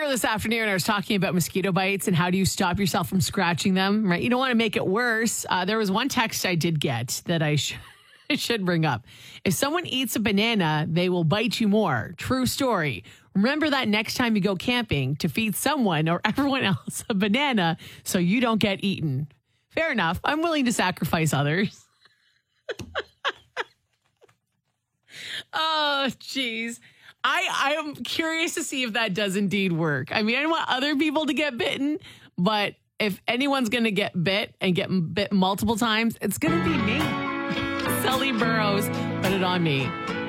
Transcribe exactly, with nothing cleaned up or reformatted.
this afternoon, I was talking about mosquito bites and how do you stop yourself from scratching them, right? You don't want to make it worse. Uh, there was one text I did get that I sh- should bring up. If someone eats a banana, they will bite you more. True story. Remember that next time you go camping to feed someone or everyone else a banana so you don't get eaten. Fair enough. I'm willing to sacrifice others. Oh, jeez. I, I am curious to see if that does indeed work. I mean, I don't want other people to get bitten, but if anyone's going to get bit and get bit multiple times, it's going to be me. Sully Burrows, put it on me.